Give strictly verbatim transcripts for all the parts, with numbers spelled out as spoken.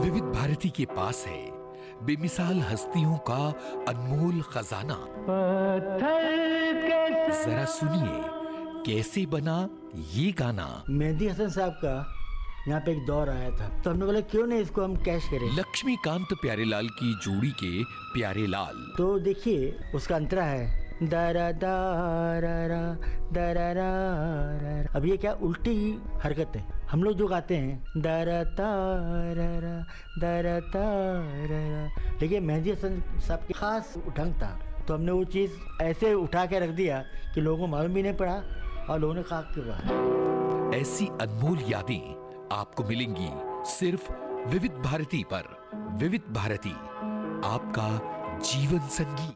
विविध भारती के पास है बेमिसाल हस्तियों का अनमोल खजाना। जरा सुनिए कैसे बना ये गाना। मेहंदी हसन साहब का यहाँ पे एक दौर आया था, तो हमने बोला क्यों नहीं इसको हम कैश करें। लक्ष्मीकांत प्यारेलाल की जोड़ी के प्यारेलाल। तो देखिए उसका अंतरा है दारा दारा दारा। अब ये क्या उल्टी हरकत है। हम लोग जो गाते हैं दारा तारा दारा तारा, लेकिन मेहंदी हसन साहब की खास ढंग था, तो हमने वो चीज़ ऐसे उठा के रख दिया कि लोगों को मालूम भी नहीं पड़ा और लोगों ने कहा क्यों कहा। ऐसी अनमोल यादें आपको मिलेंगी सिर्फ विविध भारती पर। विविध भारती, आपका जीवन संगीत।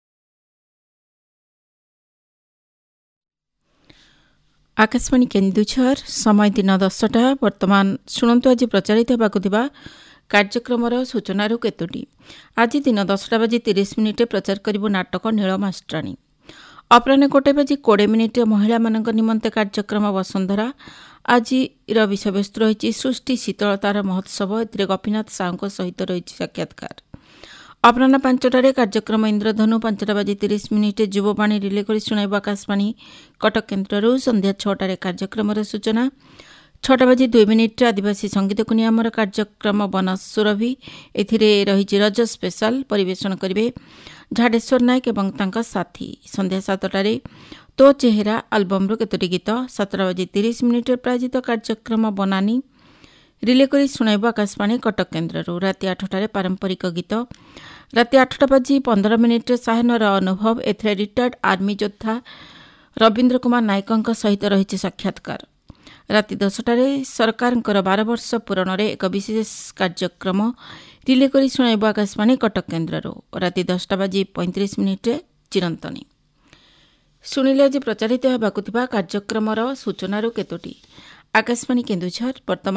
आकाशवाणी केन्दुझर समय दिन दसटा। वर्तमान शुणु आज प्रचारित होगा कार्यक्रम सूचना केतोटी। आज दिन दसटा बाजी तीस मिनिटे प्रचार करिबु नाटक नील मास्ट्राणी। अपराह्न गोटे बाजी कोड़े मिनिटे महिला मानक निमंते कार्यक्रम वसुंधरा। आज विषयवस्तु रही सृष्टि शीतलतार महोत्सव। ए गोपीनाथ साहू सहित रही साक्षात्कार। अपराह्न पांचटारे कार्यक्रम इंद्रधनु। पांचटा बाजी तीस मिनिटे युववाणी रिले कर शुणाइब आकाशवाणी कटक केन्द्र। संध्या छटारे कार्यक्रम सूचना। छटा बाजी दुई मिनिट आदिवासी संगीत को नियमर कार्यक्रम बनसुरभि। एथिरे रही रज स्पेशल। परिवेषण करेंगे झाडेश्वर नायक एवं तांका साथी। संध्या सातटारे तो चेहरा आलबम केतोटी गीत। सतर बाजी तीस मिनिट प्रायोजित कार्यक्रम बनानी रिले कर शुणाइब आकाशवाणी कटक केन्द्र। राति आठटारे पारंपरिक गीत। राति आठटा बाजी पंदर मिनिट साहनर अनुभव। एथिरे रिटायर्ड आर्मी योद्धा रवीन्द्र कुमार नायकों सहित रही साक्षात्कार। राति दसटारे सरकार बार वर्ष पूरण एक विशेष कार्यक्रम रिले कर शुणाइब आकाशवाणी कटक केन्द्र। राति दसटा बाजी पैंतीस मिनिट चिरंतनी। शुणिले आज प्रचारित होगा कार्यक्रम सूचना केतोटी। आकाशवाणी केन्दुझर। वर्तमान